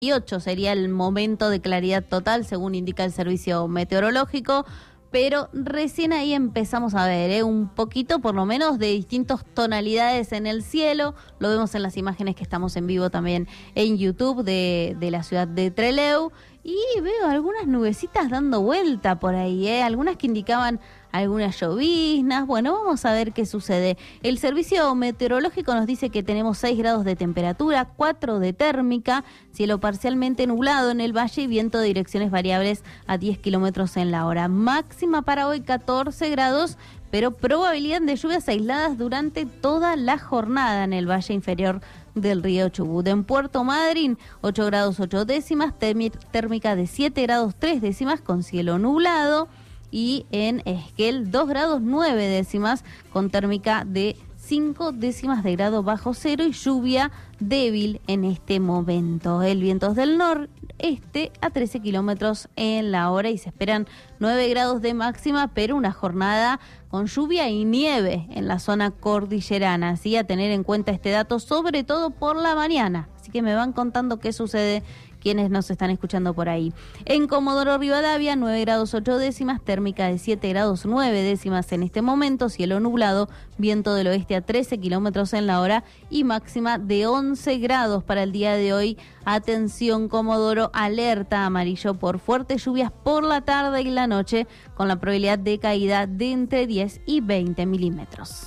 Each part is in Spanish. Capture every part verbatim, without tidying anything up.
ocho sería el momento de claridad total, según indica el servicio meteorológico, pero recién ahí empezamos a ver ¿eh? un poquito, por lo menos, de distintas tonalidades en el cielo. Lo vemos en las imágenes que estamos en vivo también en YouTube de, de la ciudad de Trelew. Y veo algunas nubecitas dando vuelta por ahí, ¿eh? Algunas que indicaban algunas lloviznas. Bueno, vamos a ver qué sucede. El servicio meteorológico nos dice que tenemos seis grados de temperatura, cuatro de térmica, cielo parcialmente nublado en el valle y viento de direcciones variables a diez kilómetros en la hora. Máxima para hoy catorce grados, pero probabilidad de lluvias aisladas durante toda la jornada en el valle inferior del río Chubut. En Puerto Madryn, ocho grados ocho décimas, térmica de siete grados tres décimas con cielo nublado. Y en Esquel, dos grados nueve décimas con térmica de cinco décimas de grado bajo cero y lluvia débil en este momento. El viento es del noreste a trece kilómetros en la hora y se esperan nueve grados de máxima, pero una jornada con lluvia y nieve en la zona cordillerana. Así a tener en cuenta este dato, sobre todo por la mañana. Así que me van contando qué sucede quienes nos están escuchando por ahí. En Comodoro Rivadavia, nueve grados ocho décimas, térmica de siete grados nueve décimas en este momento, cielo nublado, viento del oeste a trece kilómetros en la hora y máxima de once grados para el día de hoy. Atención Comodoro, alerta amarillo por fuertes lluvias por la tarde y la noche, con la probabilidad de caída de entre diez y veinte milímetros.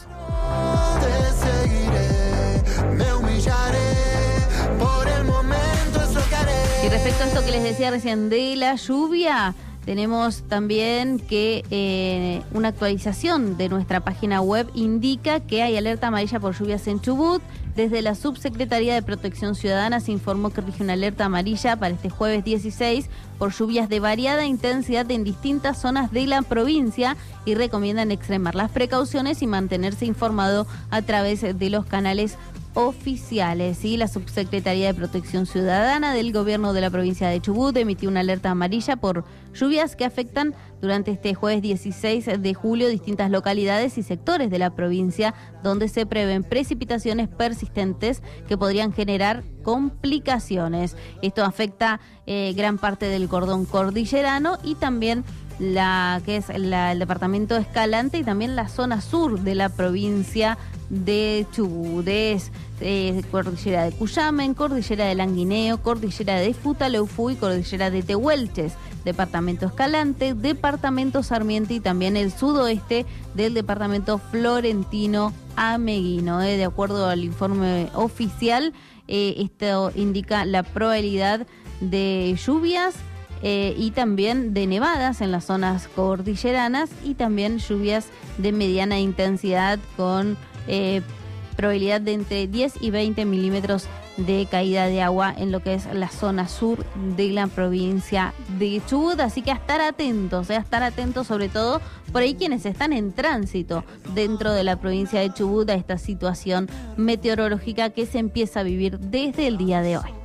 Te seguiré, me humillaré, por el momento es lo que haré. Y respecto a esto que les decía recién de la lluvia, tenemos también que eh, una actualización de nuestra página web indica que hay alerta amarilla por lluvias en Chubut. Desde la Subsecretaría de Protección Ciudadana se informó que rige una alerta amarilla para este jueves dieciséis por lluvias de variada intensidad en distintas zonas de la provincia y recomiendan extremar las precauciones y mantenerse informado a través de los canales oficiales. Y la Subsecretaría de Protección Ciudadana del Gobierno de la provincia de Chubut emitió una alerta amarilla por lluvias que afectan durante este jueves dieciséis de julio distintas localidades y sectores de la provincia, donde se prevén precipitaciones persistentes que podrían generar complicaciones. Esto afecta eh, gran parte del cordón cordillerano y también la que es la, el departamento de Escalante y también la zona sur de la provincia de Chubut. Es eh, cordillera de Cuyamen, cordillera de Languineo, cordillera de Futaleufú y cordillera de Tehuelches, departamento Escalante, departamento Sarmiento y también el sudoeste del departamento Florentino Ameguino. Eh, de acuerdo al informe oficial, eh, esto indica la probabilidad de lluvias Eh, y también de nevadas en las zonas cordilleranas y también lluvias de mediana intensidad con eh, probabilidad de entre diez y veinte milímetros de caída de agua en lo que es la zona sur de la provincia de Chubut. Así que a estar atentos, eh, a estar atentos sobre todo por ahí quienes están en tránsito dentro de la provincia de Chubut a esta situación meteorológica que se empieza a vivir desde el día de hoy.